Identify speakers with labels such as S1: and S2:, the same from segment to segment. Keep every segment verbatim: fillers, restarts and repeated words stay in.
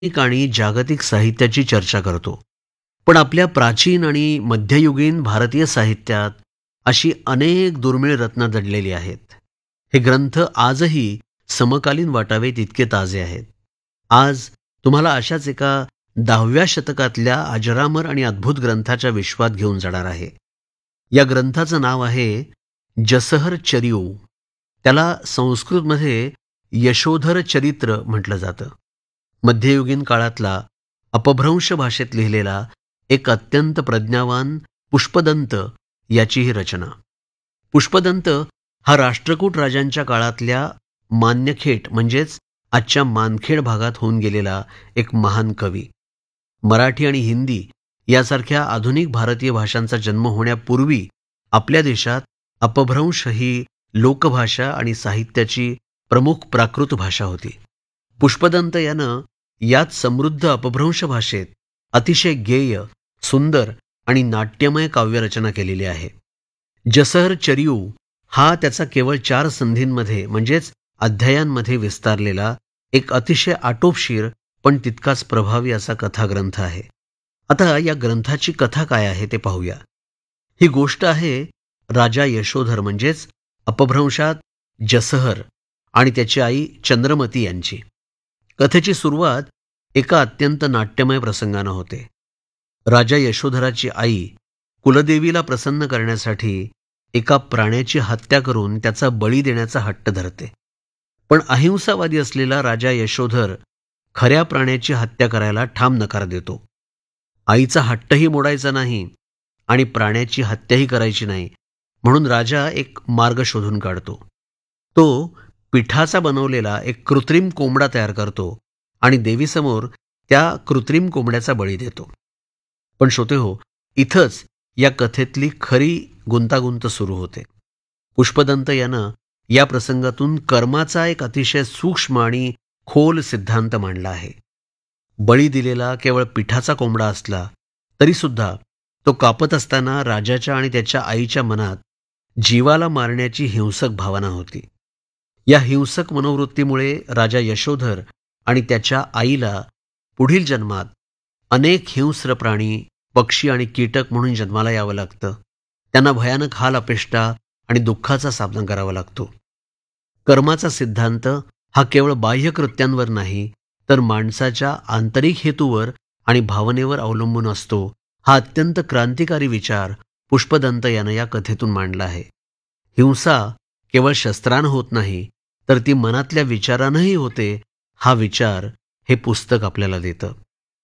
S1: सार्वजनिक आणि जागतिक साहित्याची चर्चा करतो. पण आपल्या प्राचीन आणि मध्ययुगीन भारतीय साहित्यात अशी अनेक दुर्मिळ रत्न दडलेली आहेत. हे ग्रंथ आजही समकालीन वाटावे तितके ताजे आहेत. आज तुम्हाला अशाच एका दहाव्या शतकातल्या अजरामर आणि अद्भुत ग्रंथाच्या विश्वात घेऊन जाणार आहे. या ग्रंथाचं नाव आहे जसहर चरिऊ. त्याला संस्कृतमध्ये यशोधर चरित्र म्हटलं जातं. मध्ययुगीन काळातला अपभ्रंश भाषेत लिहिलेला एक अत्यंत प्रज्ञावान पुष्पदंत याची ही रचना. पुष्पदंत हा राष्ट्रकूट राजांच्या काळातल्या मान्यखेट म्हणजेच आजच्या मानखेड भागात होऊन गेलेला एक महान कवी. मराठी आणि हिंदी यासारख्या आधुनिक भारतीय भाषांचा जन्म होण्यापूर्वी आपल्या देशात अपभ्रंश ही लोकभाषा आणि साहित्याची प्रमुख प्राकृत भाषा होती. पुष्पदंत यानं यात समृद्ध अपभ्रंश भाषेत अतिशय गेय, सुंदर आणि नाट्यमय काव्यरचना केलेली आहे. जसहर चरिऊ हा त्याचा केवळ चार संधींमध्ये म्हणजेच अध्यायांमध्ये विस्तारलेला एक अतिशय आटोपशीर पण तितकाच प्रभावी असा कथाग्रंथ आहे. आता या ग्रंथाची कथा काय आहे ते पाहूया. ही गोष्ट आहे राजा यशोधर म्हणजेच अपभ्रंशात जसहर आणि त्याची आई चंद्रमती यांची. कथेची सुरुवात एका अत्यंत नाट्यमय प्रसंगानं होते. राजा यशोधराची आई कुलदेवीला प्रसन्न करण्यासाठी एका प्राण्याची हत्या करून त्याचा बळी देण्याचा हट्ट धरते. पण अहिंसावादी असलेला राजा यशोधर खऱ्या प्राण्याची हत्या करायला ठाम नकार देतो. आईचा हट्टही मोडायचा नाही आणि प्राण्याची हत्याही करायची नाही म्हणून राजा एक मार्ग शोधून काढतो. तो पिठाचा बनवलेला एक कृत्रिम कोंबडा तयार करतो आणि देवीसमोर त्या कृत्रिम कोंबड्याचा बळी देतो. पण श्रोतेहो, इथंच या कथेतली खरी गुंतागुंत सुरू होते. पुष्पदंत यानं या प्रसंगातून कर्माचा एक अतिशय सूक्ष्म आणि खोल सिद्धांत मांडला आहे. बळी दिलेला केवळ पिठाचा कोंबडा असला तरी सुद्धा तो कापत असताना राजाच्या आणि त्याच्या आईच्या मनात जीवाला मारण्याची हिंसक भावना होती. या हिंसक मनोवृत्तीमुळे राजा यशोधर आणि त्याच्या आईला पुढील जन्मात अनेक हिंस्र प्राणी, पक्षी आणि कीटक म्हणून जन्माला यावं लागतं. त्यांना भयानक हाल अपेष्टा आणि दुःखाचा सामना करावा लागतो. कर्माचा सिद्धांत हा केवळ बाह्य कृत्यांवर नाही तर माणसाच्या आंतरिक हेतूवर आणि भावनेवर अवलंबून असतो. हा अत्यंत क्रांतिकारी विचार पुष्पदंत यानं या कथेतून मांडला आहे. हिंसा केवळ शस्त्रानं होत नाही तर ती मनातल्या विचारानंही होते. हा विचार हे पुस्तक आपल्याला देतं.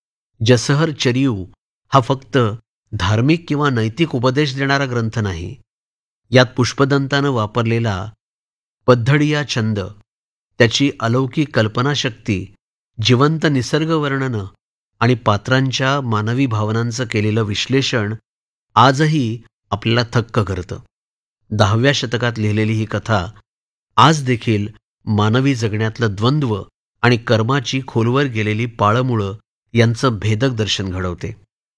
S1: जसहर चरिऊ हा फक्त धार्मिक किंवा नैतिक उपदेश देणारा ग्रंथ नाही. यात पुष्पदंतानं वापरलेला पद्धडिया छंद, त्याची अलौकिक कल्पनाशक्ती, जिवंत निसर्ग वर्णनं आणि पात्रांच्या मानवी भावनांचं केलेलं विश्लेषण आजही आपल्याला थक्क करतं. दहाव्या शतकात लिहिलेली ही कथा आज देखील मानवी जगण्यातलं द्वंद्व आणि कर्माची खोलवर गेलेली पाळमुळं यांचं भेदक दर्शन घडवते.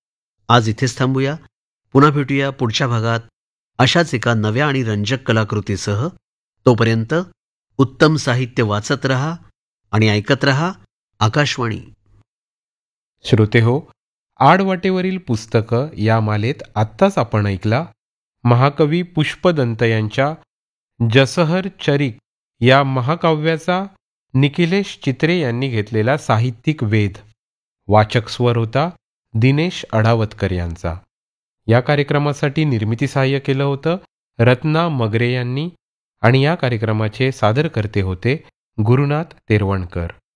S1: आज इथेच थांबूया. पुन्हा भेटूया पुढच्या भागात अशाच एका नव्या आणि रंजक कलाकृतीसह. तोपर्यंत उत्तम साहित्य वाचत रहा आणि ऐकत रहा आकाशवाणी.
S2: श्रोते हो, आडवाटेवरील पुस्तकं या मालेत आत्ताच आपण ऐकला महाकवी पुष्पदंत यांच्या जसहर चरिक या महाकाव्याचा निखिलेश चित्रे यांनी घेतलेला साहित्यिक वेध. वाचक स्वर होता दिनेश अढावतकर यांचा. या कार्यक्रमासाठी निर्मिती सहाय्य केलं होतं रत्ना मगरे यांनी आणि या कार्यक्रमाचे सादरकर्ते होते गुरुनाथ तेरवणकर.